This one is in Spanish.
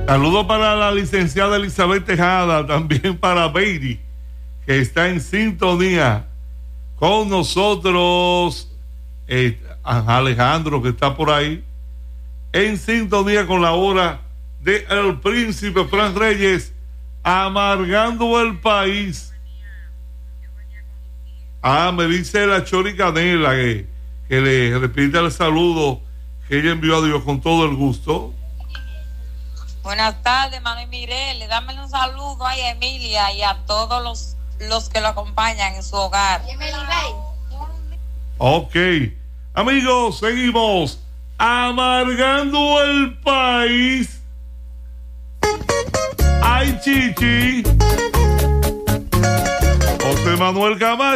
Saludos para la licenciada Elizabeth Tejada, también para Beiri, que está en sintonía con nosotros. Alejandro, que está por ahí, en sintonía con la hora de El Príncipe Fran Reyes, amargando el país. Me dice la Chori Canela que le repite el saludo que ella envió a Dios con todo el gusto. Buenas tardes, Manuel Mirel. Dame un saludo a Emilia y a todos los que lo acompañan en su hogar. Ok, amigos, seguimos amargando el país. Ay, Chichi. José Manuel Camacho.